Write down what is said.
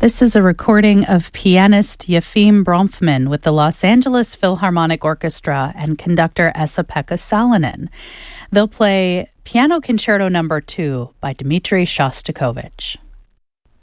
This is a recording of pianist Yefim Bronfman with the Los Angeles Philharmonic Orchestra and conductor Esa-Pekka Salonen. They'll play Piano Concerto No. 2 by Dmitri Shostakovich.